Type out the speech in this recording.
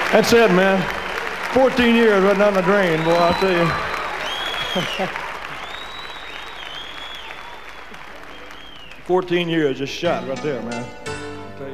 That's it, man. 14 years right down the drain, boy, I'll tell you. 14 years just shot right there, man.